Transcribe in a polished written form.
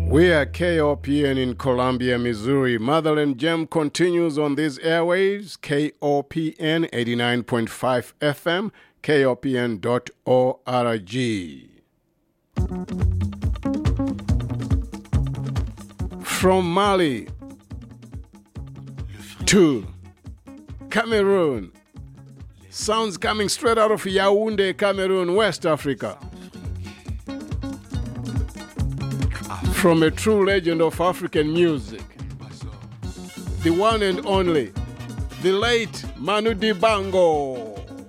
We are KOPN in Columbia, Missouri. Motherland Gem continues on these airwaves. KOPN 89.5 FM, KOPN.org. From Mali to Cameroon. Sounds coming straight out of Yaoundé, Cameroon, West Africa. From a true legend of African music, the one and only, the late Manu Dibango.